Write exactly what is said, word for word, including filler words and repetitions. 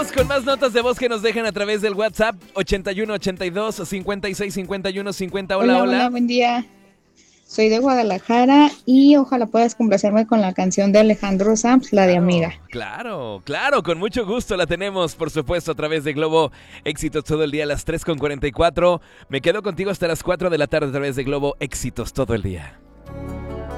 Vamos con más notas de voz que nos dejan a través del WhatsApp ochenta y uno ochenta y dos cincuenta y seis cincuenta y uno cincuenta. Hola, Hola, hola. hola, buen día. Soy de Guadalajara y ojalá puedas complacerme con la canción de Alejandro Sanz, la de Amiga. Claro, claro, con mucho gusto la tenemos, por supuesto, a través de Globo Éxitos todo el día a las tres con cuarenta y cuatro. Me quedo contigo hasta las cuatro de la tarde a través de Globo Éxitos todo el día.